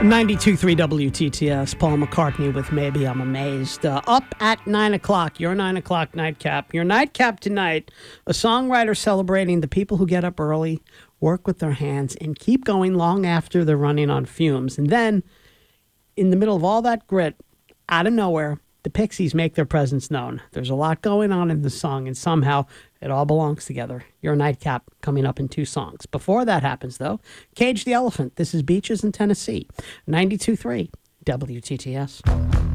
92.3 WTTS, Paul McCartney with Maybe I'm Amazed. Up at 9 o'clock, your 9 o'clock nightcap. Your nightcap tonight, a songwriter celebrating the people who get up early, work with their hands, and keep going long after they're running on fumes. And then, in the middle of all that grit, out of nowhere, the Pixies make their presence known. There's a lot going on in the song, and somehow it all belongs together. Your nightcap coming up in 2 songs. Before that happens, though, Cage the Elephant. This is Beaches in Tennessee. 92.3 WTTS.